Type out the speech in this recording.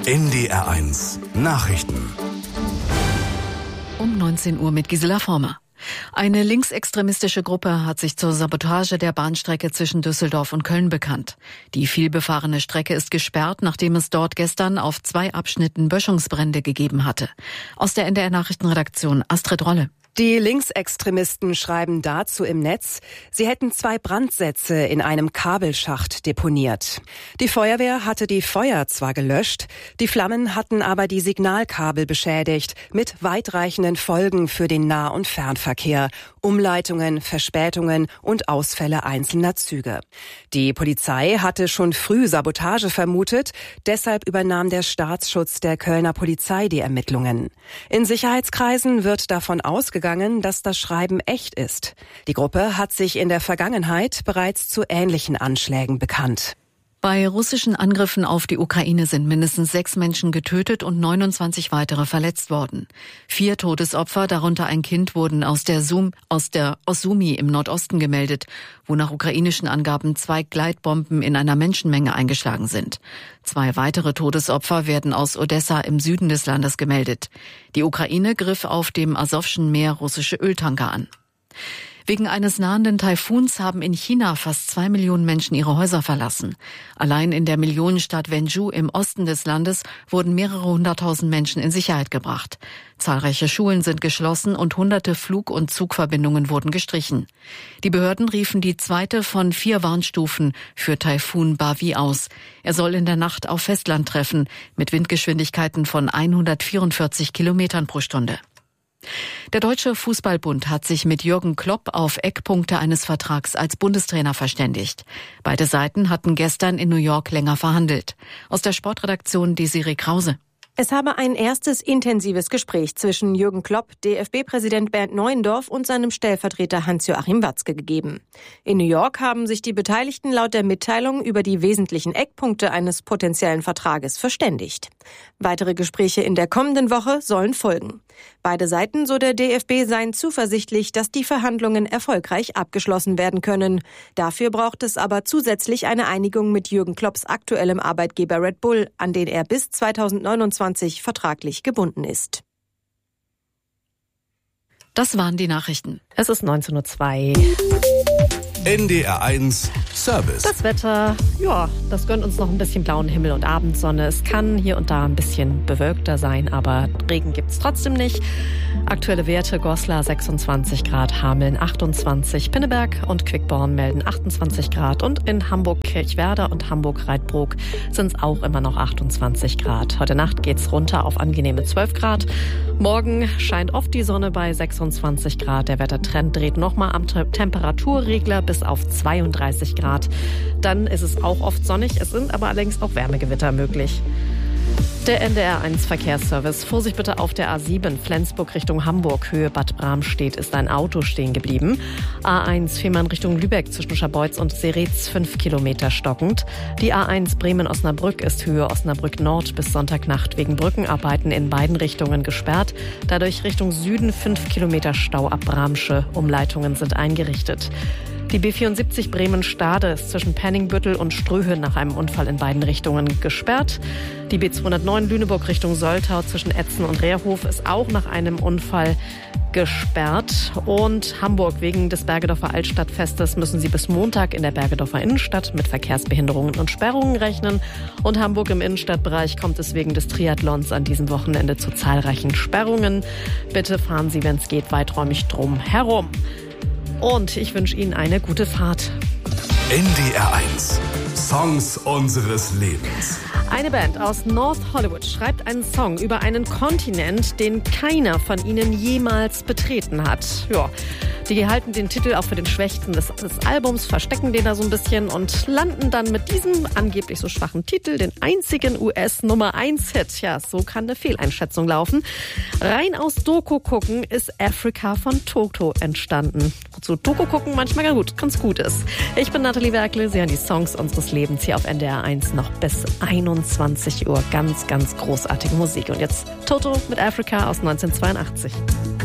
NDR1 Nachrichten. Um 19 Uhr mit Gisela Former. Eine linksextremistische Gruppe hat sich zur Sabotage der Bahnstrecke zwischen Düsseldorf und Köln bekannt. Die vielbefahrene Strecke ist gesperrt, nachdem es dort gestern auf 2 Abschnitten Böschungsbrände gegeben hatte. Aus der NDR-Nachrichtenredaktion Astrid Rolle. Die Linksextremisten schreiben dazu im Netz, sie hätten 2 Brandsätze in einem Kabelschacht deponiert. Die Feuerwehr hatte die Feuer zwar gelöscht, die Flammen hatten aber die Signalkabel beschädigt, mit weitreichenden Folgen für den Nah- und Fernverkehr, Umleitungen, Verspätungen und Ausfälle einzelner Züge. Die Polizei hatte schon früh Sabotage vermutet, deshalb übernahm der Staatsschutz der Kölner Polizei die Ermittlungen. In Sicherheitskreisen wird davon ausgegangen, dass das Schreiben echt ist. Die Gruppe hat sich in der Vergangenheit bereits zu ähnlichen Anschlägen bekannt. Bei russischen Angriffen auf die Ukraine sind mindestens 6 Menschen getötet und 29 weitere verletzt worden. 4 Todesopfer, darunter ein Kind, wurden aus der Sumy im Nordosten gemeldet, wo nach ukrainischen Angaben 2 Gleitbomben in einer Menschenmenge eingeschlagen sind. 2 weitere Todesopfer werden aus Odessa im Süden des Landes gemeldet. Die Ukraine griff auf dem Asowschen Meer russische Öltanker an. Wegen eines nahenden Taifuns haben in China fast 2 Millionen Menschen ihre Häuser verlassen. Allein in der Millionenstadt Wenzhou im Osten des Landes wurden mehrere 100.000 Menschen in Sicherheit gebracht. Zahlreiche Schulen sind geschlossen und hunderte Flug- und Zugverbindungen wurden gestrichen. Die Behörden riefen die 2. von 4 Warnstufen für Taifun Bavi aus. Er soll in der Nacht auf Festland treffen, mit Windgeschwindigkeiten von 144 Kilometern pro Stunde. Der Deutsche Fußballbund hat sich mit Jürgen Klopp auf Eckpunkte eines Vertrags als Bundestrainer verständigt. Beide Seiten hatten gestern in New York länger verhandelt. Aus der Sportredaktion Desiree Krause. Es habe ein erstes intensives Gespräch zwischen Jürgen Klopp, DFB-Präsident Bernd Neuendorf und seinem Stellvertreter Hans-Joachim Watzke gegeben. In New York haben sich die Beteiligten laut der Mitteilung über die wesentlichen Eckpunkte eines potenziellen Vertrages verständigt. Weitere Gespräche in der kommenden Woche sollen folgen. Beide Seiten, so der DFB, seien zuversichtlich, dass die Verhandlungen erfolgreich abgeschlossen werden können. Dafür braucht es aber zusätzlich eine Einigung mit Jürgen Klopps aktuellem Arbeitgeber Red Bull, an den er bis 2029 vertraglich gebunden ist. Das waren die Nachrichten. Es ist 19:02 Uhr. NDR1 Service. Das Wetter, ja, das gönnt uns noch ein bisschen blauen Himmel und Abendsonne. Es kann hier und da ein bisschen bewölkter sein, aber Regen gibt's trotzdem nicht. Aktuelle Werte: Goslar 26 Grad, Hameln 28, Pinneberg und Quickborn melden 28 Grad und in Hamburg-Kirchwerder und Hamburg-Reitbrook sind es auch immer noch 28 Grad. Heute Nacht geht's runter auf angenehme 12 Grad. Morgen scheint oft die Sonne bei 26 Grad. Der Wettertrend dreht nochmal am Temperaturregler bis auf 32 Grad. Dann ist es auch oft sonnig, es sind aber allerdings auch Wärmegewitter möglich. Der NDR1 Verkehrsservice. Vorsicht bitte auf der A7 Flensburg Richtung Hamburg, Höhe Bad Bramstedt, ist ein Auto stehen geblieben. A1 Fehmarn Richtung Lübeck zwischen Scharbeutz und Seretz 5 Kilometer stockend. Die A1 Bremen-Osnabrück ist Höhe Osnabrück Nord bis Sonntagnacht wegen Brückenarbeiten in beiden Richtungen gesperrt. Dadurch Richtung Süden 5 Kilometer Stau ab Bramsche. Umleitungen sind eingerichtet. Die B74 Bremen-Stade ist zwischen Penningbüttel und Ströhe nach einem Unfall in beiden Richtungen gesperrt. Die B209 Lüneburg Richtung Soltau zwischen Etzen und Rehrhof ist auch nach einem Unfall gesperrt. Und Hamburg: wegen des Bergedorfer Altstadtfestes müssen Sie bis Montag in der Bergedorfer Innenstadt mit Verkehrsbehinderungen und Sperrungen rechnen. Und Hamburg im Innenstadtbereich kommt es wegen des Triathlons an diesem Wochenende zu zahlreichen Sperrungen. Bitte fahren Sie, wenn es geht, weiträumig drum herum. Und ich wünsche Ihnen eine gute Fahrt. NDR1 Songs unseres Lebens. Eine Band aus North Hollywood schreibt einen Song über einen Kontinent, den keiner von ihnen jemals betreten hat. Ja, die halten den Titel auch für den schwächsten des Albums, verstecken den da so ein bisschen und landen dann mit diesem angeblich so schwachen Titel den einzigen US-Nummer-1-Hit. Ja, so kann eine Fehleinschätzung laufen. Rein aus Doku gucken ist Africa von Toto entstanden. Wozu Doku gucken manchmal ganz gut ist. Ich bin Nathalie Werkle, Sie hören die Songs unseres Lebens hier auf NDR1 noch bis 21 Uhr. Ganz, ganz großartige Musik. Und jetzt Toto mit Africa aus 1982.